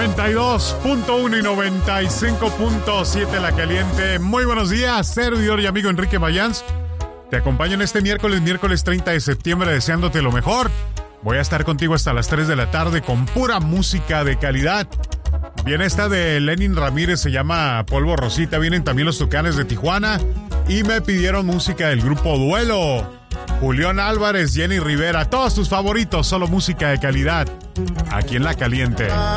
92.1 y 95.7 La Caliente. Muy buenos días, servidor y amigo Enrique Mayans. Te acompaño en este miércoles 30 de septiembre, deseándote lo mejor. Voy a estar contigo hasta las 3 de la tarde con pura música de calidad. Viene esta de Lenin Ramírez, se llama Polvo Rosita. Vienen también los Tucanes de Tijuana. Y me pidieron música del grupo Duelo. Julián Álvarez, Jenny Rivera, todos tus favoritos, solo música de calidad. Aquí en La Caliente.